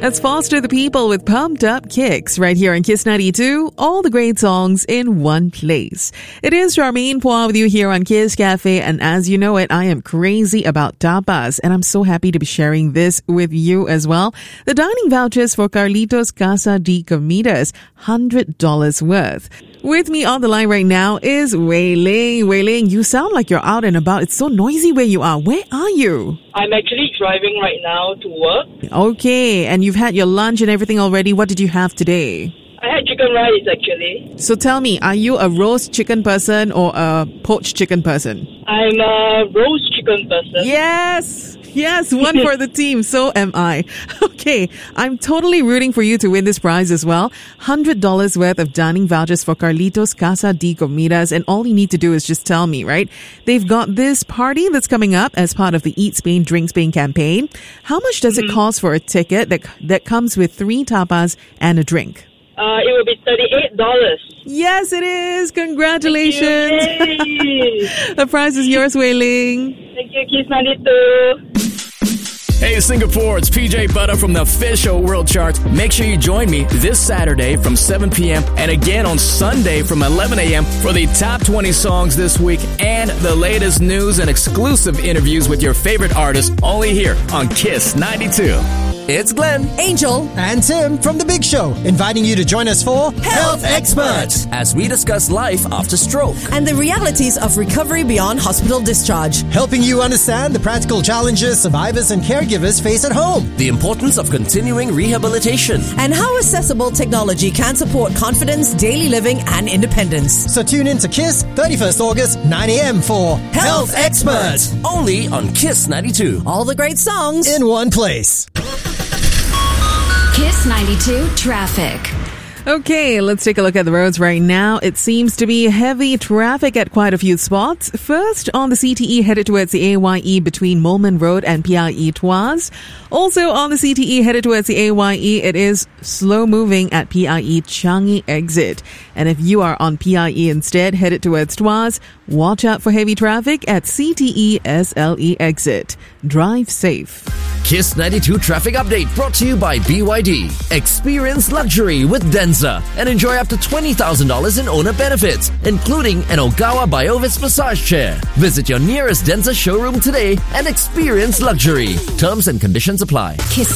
Let's foster the people with pumped up kicks right here on Kiss 92. All the great songs in one place. It is Charmaine Phua with you here on Kiss Cafe, and as you know it, I am crazy about tapas, and I'm so happy to be sharing this with you as well. The dining vouchers for Carlitos Casa de Comidas, $100 worth. With me on the line right now is Wei Ling. Wei Ling, you sound like you're out and about. It's so noisy where you are. Where are you? I'm actually driving right now to work. Okay, and you've had your lunch and everything already. What did you have today? I had chicken rice actually. So tell me, are you a roast chicken person or a poached chicken person? I'm a roast chicken person. Yes, one for the team. So am I. Okay, I'm totally rooting for you to win this prize as well. $100 worth of dining vouchers for Carlitos Casa de Comidas, and all you need to do is just tell me, right? They've got this party that's coming up as part of the Eat Spain, Drink Spain campaign. How much does it cost for a ticket that comes with 3 tapas and a drink? It will be $38. Yes, it is. Congratulations. Yay. The prize is yours, Wei Ling. Thank you, Kiss 92. Hey Singapore, it's PJ Butter from the Official World Chart. Make sure you join me this Saturday from 7 p.m. and again on Sunday from 11 a.m. for the top 20 songs this week and the latest news and exclusive interviews with your favorite artists only here on Kiss 92. It's Glenn, Angel, and Tim from The Big Show, inviting you to join us for Health Experts as we discuss life after stroke and the realities of recovery beyond hospital discharge, helping you understand the practical challenges survivors and caregivers face at home, the importance of continuing rehabilitation, and how accessible technology can support confidence, daily living, and independence. So tune in to Kiss 31st August, 9 a.m. for Health Experts, only on Kiss 92. All the great songs in one place. Kiss 92 traffic. Okay, let's take a look at the roads right now. It seems to be heavy traffic at quite a few spots. First, on the CTE headed towards the AYE between Molman Road and PIE Tuas. Also on the CTE headed towards the AYE, it is slow moving at PIE Changi exit. And if you are on PIE instead, headed towards Tuas, watch out for heavy traffic at CTE SLE exit. Drive safe. Kiss 92 traffic update brought to you by BYD. Experience luxury with Denza and enjoy up to $20,000 in owner benefits, including an Ogawa Biovis massage chair. Visit your nearest Denza showroom today and experience luxury. Terms and conditions apply. Kiss